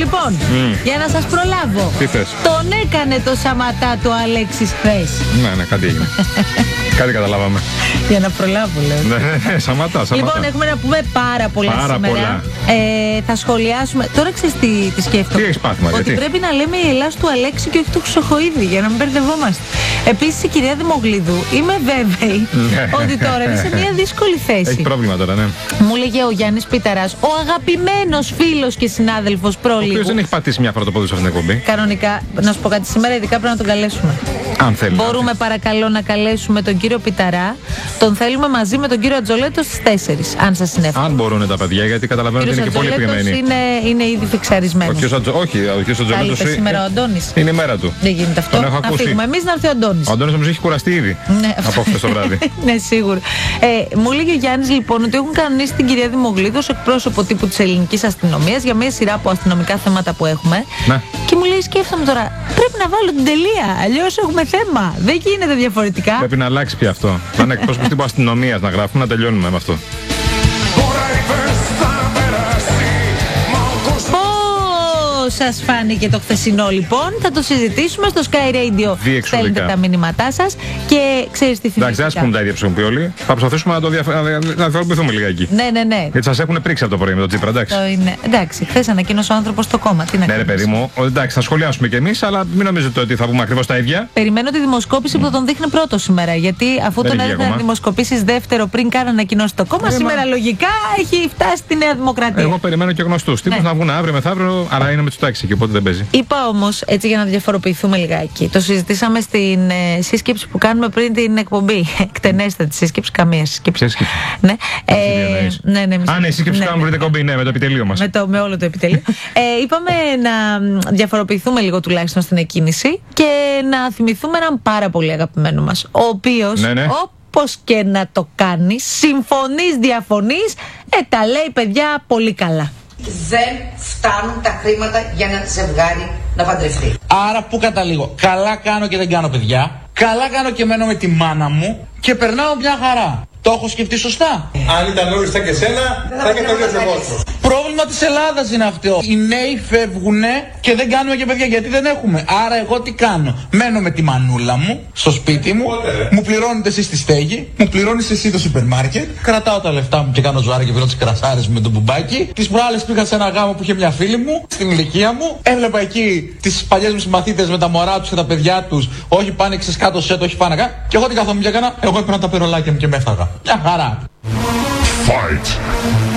Λοιπόν, για να σας προλάβω. Τι θες? Τον έκανε το Σαματά του Αλέξης χθες. Ναι, κάτι έγινε. Κάτι καταλάβαμε. Για να προλάβω, λέω. Ναι, Σαματά. Λοιπόν, έχουμε να πούμε πάρα πολλά σήμερα. Θα σχολιάσουμε. Τώρα ξέρεις τι σκέφτομαι. Τι έχεις πάθει, Μαρία? Ότι πρέπει να λέμε η Ελλάς του Αλέξη και όχι του Χρυσοχοΐδη, για να μην μπερδευόμαστε. Επίσης η κυρία Δημογλίδου, είμαι βέβαιη ότι τώρα είναι σε μια δύσκολη θέση. Έχει πρόβλημα τώρα, ναι. Μου λέγε ο Γιάννης Πιταράς, ο αγαπημένος φίλος και συνάδελφος πρόλογου. Ο οποίος δεν έχει πατήσει μια φορά το πόδι σε αυτήν την εκπομπή. Κανονικά, να σου πω κάτι, σήμερα ειδικά πρέπει να τον καλέσουμε. Αν θέλει. Μπορούμε παρακαλώ να καλέσουμε τον κύριο Πιταρά. Τον θέλουμε μαζί με τον κύριο Ατζολέτο στις 4, αν σας συνέφερε. Αν μπορούν τα παιδιά, γιατί καταλαβαίνω ότι είναι και πολύ πειμένοι. Είναι ήδη φιξαρισμένος. Όχι, ο κύριος Ατζολέτος. Σήμερα ο Αντώνης. Είναι η μέρα του. Δεν γίνεται αυτό. Να φύγουμε εμείς, να έρθει ο Αντώνης. Ο Αντώνης όμως έχει κουραστεί ήδη. Ναι. Από χθες το βράδυ. Ναι, σίγουρα. Μου έλεγε ο Γιάννης λοιπόν ότι έχουν κανονίσει την κυρία Δημογλίδου ως εκπρόσωπο τύπου της ελληνικής αστυνομίας για μια σειρά από αστυνομικά θέματα που έχουμε. Ναι. Και μου λέει, σκέφτομαι τώρα, πρέπει να βάλω την τελεία. Αλλιώς έχουμε θέμα. Δεν γίνεται διαφορετικά. Πρέπει να αλλάξει πια αυτό. Να είναι εκπρόσωπος τύπου αστυνομίας να γράφουμε, να τελειώνουμε με αυτό. Σας φάνηκε το χθεσινό λοιπόν? Θα το συζητήσουμε στο Sky Radio. Στέλνετε τα μηνύματά σας και ξέρεις τι θυμηθήκα. Εντάξει, ας πούμε τα ίδια ψωμιοποιεί όλοι. Θα προσπαθήσουμε να διαφοροποιηθούμε λιγάκι. Ναι. Γιατί σας έχουν πρίξει από το πρωί με τον Τσίπρα, εντάξει. Εντάξει, χθες ανακοίνωσε ο άνθρωπος στο κόμμα. Τι να ναι, ρε παιδί μου, εντάξει, θα σχολιάσουμε κι εμείς, αλλά μην νομίζετε ότι θα πούμε ακριβώς τα ίδια. Περιμένω τη δημοσκόπηση που θα τον δείχνει πρώτο σήμερα. Γιατί αφού τον έδινε δημοσκοπήσεις δεύτερο πριν καν ανακοινώσει το κόμμα, σήμερα λογικά έχει φτάσει στη Νέα Δημοκρατία. Εγώ περιμένω και γνωστούς. Τύπους να βγουν αύριο μεθαύριο, αλλά είναι με Τάξη και οπότε δεν παίζει. Είπα όμως, έτσι για να διαφοροποιηθούμε λιγάκι, το συζητήσαμε στην σύσκεψη που κάνουμε πριν την εκπομπή. Εκτενέστατη σύσκεψη, καμία σύσκεψη. Ναι. Ναι. Ναι, η σύσκεψη που κάνουμε πριν την εκπομπή, ναι, με το επιτελείο μας. Με όλο το επιτελείο. Είπαμε να διαφοροποιηθούμε λίγο τουλάχιστον στην εκκίνηση και να θυμηθούμε έναν πάρα πολύ αγαπημένο μας, ο οποίος, όπως και να το κάνει, συμφωνείς, διαφωνείς, τα λέει παιδιά πολύ καλά. Δεν φτάνουν τα χρήματα για ένα ζευγάρι να παντρευτεί. Άρα που καταλήγω? Καλά κάνω και δεν κάνω παιδιά. Καλά κάνω και μένω με τη μάνα μου και περνάω μια χαρά. Το έχω σκεφτεί σωστά? Αν ήταν όλοι σαν και σένα, θα είχε τελειώσει ο κόσμος. Πρόβλημα της Ελλάδας είναι αυτό. Οι νέοι φεύγουνε και δεν κάνουμε και παιδιά γιατί δεν έχουμε. Άρα εγώ τι κάνω? Μένω με τη μανούλα μου στο σπίτι μου. Μου πληρώνετε εσείς τη στέγη. Μου πληρώνεις εσύ το σούπερ μάρκετ. Κρατάω τα λεφτά μου και κάνω ζωάρα και πίνω τις κρασάρες με τον μπουμπάκι. Τις προάλλες πήγα σε ένα γάμο που είχε μια φίλη μου στην ηλικία μου. Έβλεπα εκεί τις παλιές μου συμμαθήτες με τα μωρά τους και τα παιδιά τους. Όχι πάνε ξεσκάτω σετ, όχι πάνε καν. Και εγώ τι καθόμουν και έκανα? Εγώ έπαιρνα τα περολάκια μου και με έφαγα. Μια χαρά. Fight.